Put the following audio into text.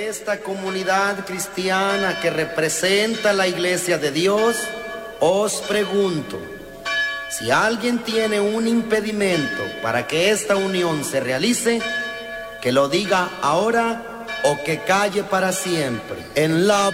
de esta comunidad cristiana que representa la Iglesia de Dios, os pregunto, si alguien tiene un impedimento para que esta unión se realice, que lo diga ahora o que calle para siempre. En la